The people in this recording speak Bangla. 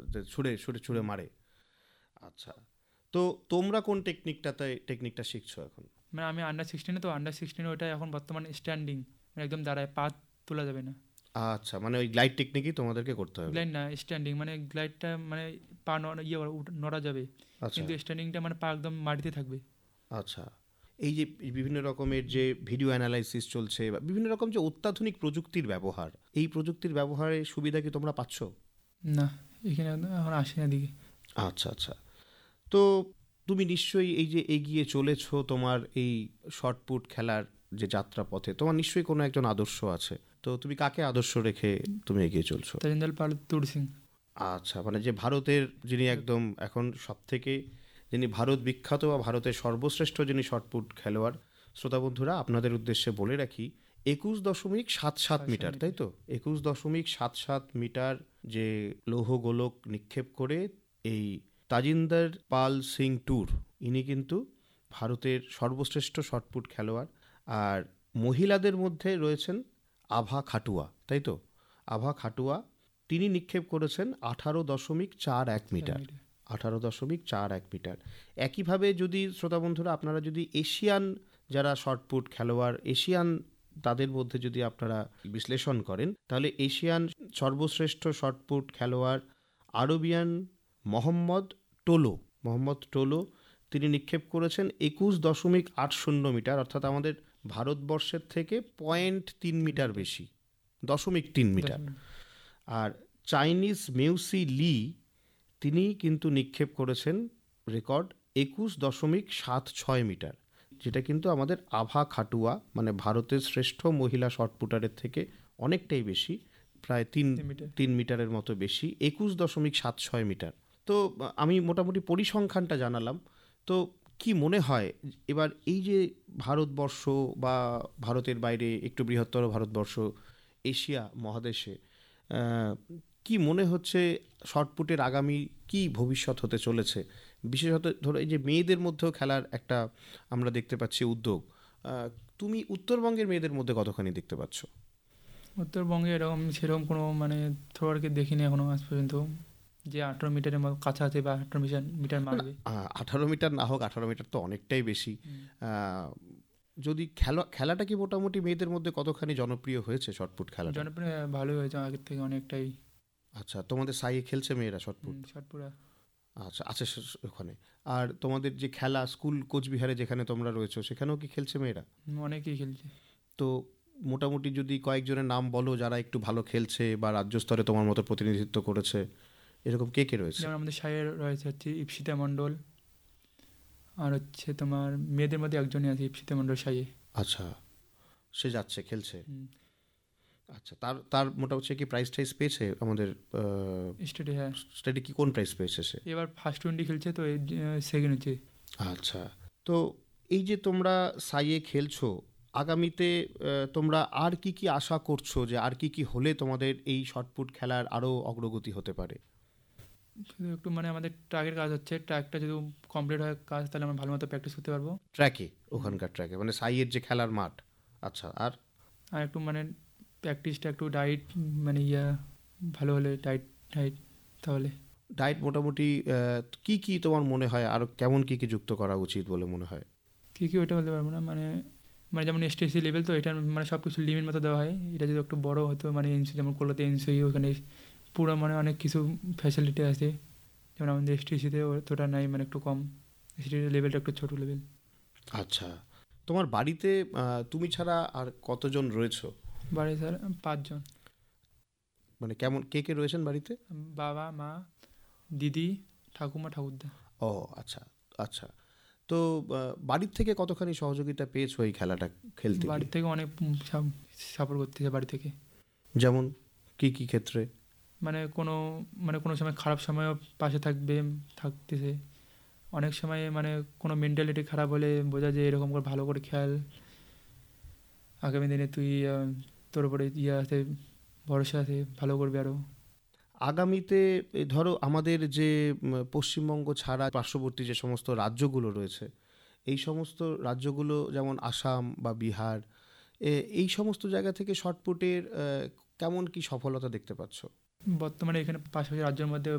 ছুঁড়ে ছুঁড়ে ছুঁড়ে মারে। আচ্ছা, তো তোমরা কোন টেকনিকটা শিখছো এখন? মানে আমি আন্ডার 16, তো আন্ডার 16 ওটা এখন বর্তমানে স্ট্যান্ডিং, মানে একদম দাঁড়ায়, পা তোলা যাবে না। আচ্ছা, মানে ওই গ্লাইড টেকনিকই তোমাদেরকে করতে হবে। গ্লাইড না, স্ট্যান্ডিং, মানে গ্লাইডটা মানে পা নড়া যাবে, আচ্ছা কিন্তু স্ট্যান্ডিংটা মানে পা একদম মাটিতে থাকবে। আচ্ছা, এই যে বিভিন্ন রকমের যে ভিডিও অ্যানালাইসিস চলছে বা বিভিন্ন রকম যে অত্যাধুনিক প্রযুক্তির ব্যবহার, এই প্রযুক্তির ব্যবহারের সুবিধা কি তোমরা পাচ্ছ? না, এখানে এখন আসে না দিকে। আচ্ছা আচ্ছা, তো তুমি নিশ্চয়ই এই যে এগিয়ে চলেছো তোমার এই শর্টপুট খেলার যে যাত্রাপথে, তোমার নিশ্চয়ই কোনো একজন আদর্শ আছে। তো তুমি কাকে আদর্শ রেখে তুমি এগিয়ে চলছো? তাজিন্দাল পাল তুর সিং। আচ্ছা, মানে যে ভারতের যিনি একদম এখন সবথেকে, যিনি ভারত বিখ্যাত বা ভারতের সর্বশ্রেষ্ঠ যিনি শটপুট খেলোয়াড়। শ্রোতা বন্ধুরা, আপনাদের উদ্দেশ্যে বলে রাখি, 21.77 মিটার, তাই তো? 21.77 মিটার যে লৌহ গোলক নিক্ষেপ করে এই তাজিন্দর পাল সিং টুর, ইনি কিন্তু ভারতের সর্বশ্রেষ্ঠ শটপুট খেলোয়াড়। আর মহিলাদের মধ্যে রয়েছেন আভা খাটুয়া, তাই তো? আভা খাটুয়া, তিনি নিক্ষেপ করেছেন 18.41 মিটার। 18.41 মিটার। একইভাবে যদি শ্রোতা বন্ধুরা আপনারা যদি এশিয়ান যারা শটপুট খেলোয়াড়, এশিয়ান তাদের মধ্যে যদি আপনারা বিশ্লেষণ করেন, তাহলে এশিয়ান সর্বশ্রেষ্ঠ শটপুট খেলোয়াড় আরবিয়ান মোহাম্মদ টোলো, তিনি নিক্ষেপ করেছেন 21.80 মিটার, অর্থাৎ আমাদের ভারতবর্ষের থেকে 0.3 মিটার বেশি, 0.3 মিটার। আর চাইনিজ মেউসি লি, তিনি কিন্তু নিক্ষেপ করেছেন রেকর্ড 21.76 মিটার, যেটা কিন্তু আমাদের আভা খাটুয়া মানে ভারতের শ্রেষ্ঠ মহিলা শটপুটারের থেকে অনেকটাই বেশি, প্রায় 3 মিটারের মতো বেশি, 21.76 মিটার। তো আমি মোটামুটি পরিসংখ্যানটা জানালাম। তো কি মনে হয় এবার এই যে ভারতবর্ষ বা ভারতের বাইরে একটু বৃহত্তর ভারতবর্ষ, এশিয়া মহাদেশে কি মনে হচ্ছে শটপুটের আগামী কি ভবিষ্যৎ হতে চলেছে? বিশেষত ধরো এই যে মেয়েদের মধ্যেও খেলার একটা আমরা দেখতে পাচ্ছি উদ্যোগ, তুমি উত্তরবঙ্গের মেয়েদের মধ্যে কতখানি দেখতে পাচ্ছ? উত্তরবঙ্গে এরকম সেরকম কোনো মানে থ্রোয়ারকে দেখিনি এখনো আজ পর্যন্ত, যে 18 মিটারের কাছাকাছি বা 18 মিটার মারবে। 18 মিটার না হোক, 18 মিটার তো অনেকটাই বেশি। যদি খেলাটা কি মোটামুটি মেয়েদের মধ্যে কতখানি জনপ্রিয় হয়েছে শটপুট খেলাটা? জনপ্রিয় ভালোই হয়েছে আগের থেকে অনেকটাই। আচ্ছা, তোমাদের সাইয়ে খেলছে মেয়েরা শটপুট? শটপুরা আচ্ছা আছে ওখানে। আর তোমাদের যে খেলা স্কুল কোচবিহারে যেখানে তোমরা রয়েছো, সেখানেও কি খেলছে মেয়েরা? অনেকেই খেলছে। তো মোটামুটি যদি কয়েকজনের নাম বলো যারা একটু ভালো খেলছে বা রাজ্য স্তরে তোমার মতো প্রতিনিধিত্ব করেছে, এরকম কে কে রয়েছে? যেমন আমাদের সাইয়ে রয়েছে হচ্ছে ইপসিতা মণ্ডল, আর হচ্ছে তোমার মেয়েদের মধ্যে একজনই আছে ইপসিতা মণ্ডল সাইয়ে। আচ্ছা, সে যাচ্ছে খেলছে। আচ্ছা, তার তার মোটামুটি সে কি প্রাইজ টাইজ পেয়েছে আমাদের স্টেটে? হ্যাঁ, স্টেটে কি কোন প্রাইজ পেয়েছে সে? এবার ফার্স্ট 20 খেলছে, তো সেকেন্ড হচ্ছে। আচ্ছা, তো এই যে তোমরা সাইয়ে খেলছো, আগামীতে তোমরা আর কি কি আশা করছো, যে আর কি কি হলে তোমাদের এই শটপুট খেলার আরও অগ্রগতি হতে পারে? শুধু একটু মানে আমাদের ট্র্যাকের কাজ হচ্ছে, ট্র্যাকটা যদি কমপ্লিট হয় কাজ, তাহলে আমরা ভালো মতো প্র্যাকটিস করতে পারবো। ট্র্যাকে, ওখানকার ট্র্যাকে মানে সাইয়ের যে খেলার মাঠ। আচ্ছা, আর আর একটু মানে প্র্যাকটিসটা একটু ডাইট মানে ভালো হলে ডাইট ডাইট তাহলে। ডায়েট মোটামুটি কি কি তোমার মনে হয় আর কেমন কি কি যুক্ত করা উচিত বলে মনে হয়? কী কী ওইটা বলতে পারবো না, মানে মানে যেমন এসটিসি লেভেল, তো এটা মানে সব কিছু লিমিট মতো দেওয়া হয়। এটা যদি একটু বড়ো হতো, মানে এনসি যেমন কলকাতা এনসি, ওখানে পুরো মানে অনেক কিছু ফ্যাসিলিটি আছে, যেমন আমাদের এসটিসিতে অতটা নাই, মানে একটু কম। এসটিসি লেভেলটা একটু ছোটো লেভেল। আচ্ছা, তোমার বাড়িতে তুমি ছাড়া আর কতজন রয়েছো? বাড়ি স্যার 5 জন। মানে কেমন কে কে রয়েছেন বাড়িতে? বাবা, মা, দিদি, ঠাকুমা, ঠাকুরদা। ও আচ্ছা আচ্ছা, তো বাড়ির থেকে কতখানি সহযোগিতা পেয়েছো এই খেলাটা খেলতে বাড়ি গিয়ে? থেকে অনেক সাপোর্ট করতেছে বাড়ি থেকে। যেমন কি কি ক্ষেত্রে? মানে কোনো সময় খারাপ সময়ও পাশে থাকতেছে। অনেক সময় মানে কোনো মেন্টালিটি খারাপ হলে বোঝা যায় এরকম করে ভালো করে খেল, আগামী দিনে তুই তোর উপরে আছে, ভরসা আছে, ভালো করবি আরও। আগামীতে ধরো আমাদের যে পশ্চিমবঙ্গ ছাড়া পার্শ্ববর্তী যে সমস্ত রাজ্যগুলো রয়েছে, এই সমস্ত রাজ্যগুলো যেমন আসাম বা বিহার, এই সমস্ত জায়গা থেকে শটপুটের কেমন কি সফলতা দেখতে পাচ্ছ? বর্তমানে এখানে পাশাপাশি রাজ্যের মধ্যে